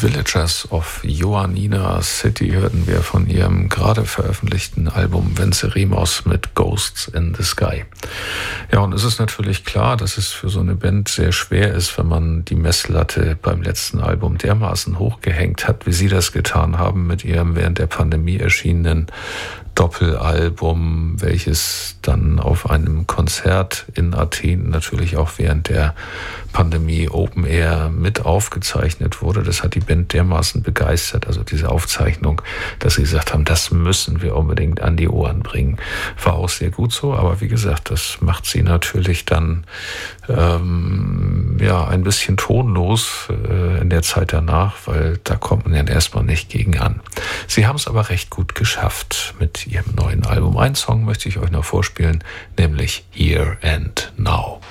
Villagers of Ioannina City hörten wir von ihrem gerade veröffentlichten Album Venceremos mit Ghosts in the Sky. Ja, und es ist natürlich klar, dass es für so eine Band sehr schwer ist, wenn man die Messlatte beim letzten Album dermaßen hochgehängt hat, wie sie das getan haben mit ihrem während der Pandemie erschienenen Doppelalbum, welches dann auf einem Konzert in Athen natürlich auch während der Pandemie Open Air mit aufgezeichnet wurde. Das hat die Band dermaßen begeistert, also diese Aufzeichnung, dass sie gesagt haben, das müssen wir unbedingt an die Ohren bringen. War auch sehr gut so, aber wie gesagt, das macht sie natürlich dann ein bisschen tonlos in der Zeit danach, weil da kommt man ja erstmal nicht gegen an. Sie haben es aber recht gut geschafft mit ihrem neuen Album. Einen Song möchte ich euch noch vorspielen, nämlich Here and Now.